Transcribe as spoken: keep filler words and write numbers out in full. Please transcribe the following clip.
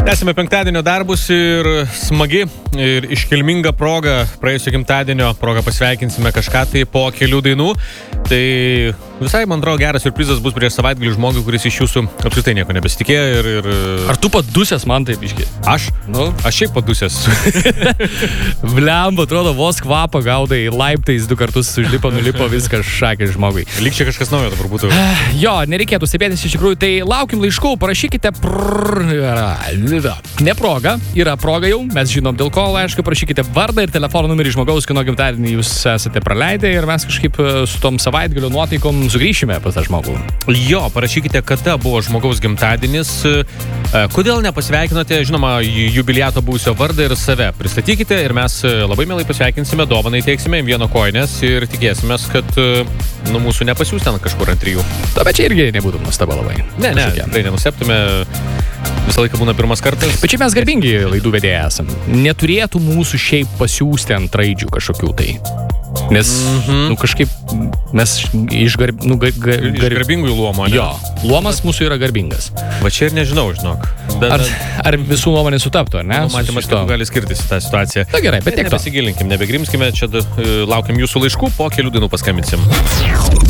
Tęsime penktadienio darbus ir smagi ir iškilminga proga, praėjusio gimtadienio proga pasveikinsime kažką tai po kelių dainų. Tai visai, man atrodo, geras siurprizas bus prieš savaitgalį žmogui, kuris iš jūsų apskritai nieko nebesitikėjo. Ir, ir... Ar tu padusęs man taip iški? Aš? Nu? Aš šiaip padusęs. Blemba, atrodo, vos kvapą gaudai, laiptais du kartus užlipo, nulipo, viskas šakė žmogui. Lyg čia kažkas naujo dabar būtų. Jo, nereikėtų stebėtis iš tikrųjų, tai laukim laiškų, parašykite prrrr. Ne proga, yra proga jau, mes žinom dėl ko, laiškai, parašykite vardą ir telefono numerį žmogaus, kino gimtadienį jūs esate praleidę ir mes kažkaip su tom savaitgalio nuotaikom sugrįšime pas tą žmogų. Jo, parašykite, kada buvo žmogaus gimtadienis, kodėl nepasveikinote, žinoma, jubiliato buvusio vardą ir save. Pristatykite ir mes labai mielai pasveikinsime, dovanai teiksime vieno koinės ir tikėsimės, kad nu, mūsų nepasiūs ten kažkur ant trijų. Ta, bet čia irgi nebūtų nustaba labai. Ne, ne, tai nenustebtume. Visą laiką būna pirmas kartas. Bet čia mes garbingi laidų vedėjai esam. Neturėtų mūsų šiaip pasiūsti ant raidžių kažkokių tai. Nes, mm-hmm. nu, kažkaip mes iš, garb, nu, gar, gar, iš garbingųjų luomo, ne? Jo, luomas mūsų yra garbingas. Va čia ir nežinau, žinok. Bet, ar, ar visų nuomonė sutaptų, ar ne? Nu, matymas, kad gali skirtis į tą situaciją. Na gerai, bet tiek to. Nebesigilinkim, nebegrimskime, čia laukiam jūsų laiškų, po kelių dainų paskambinsim.